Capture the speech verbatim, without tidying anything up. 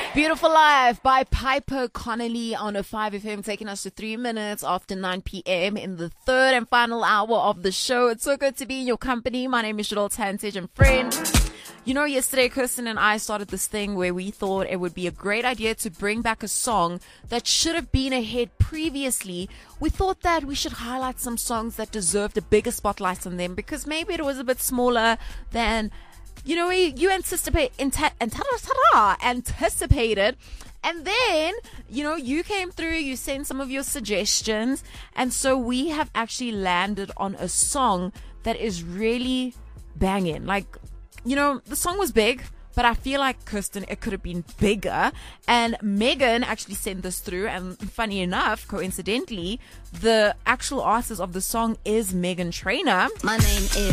Beautiful Life by Piper Connolly on a five F M, taking us to three minutes after nine p.m. in the third and final hour of the show. It's so good to be in your company. My name is Cheryl Tantage, and friend, you know, yesterday Kirsten and I started this thing where we thought it would be a great idea to bring back a song that should have been a hit previously. We thought that we should highlight some songs that deserved a bigger spotlight on them because maybe it was a bit smaller than You know, you anticipate, anticipated, and then, you know, you came through, you sent some of your suggestions, and so we have actually landed on a song that is really banging. Like, you know, the song was big, but I feel like, Kirsten, it could have been bigger. And Megan actually sent this through, and funny enough, coincidentally, the actual artist of the song is Meghan Trainor. My name is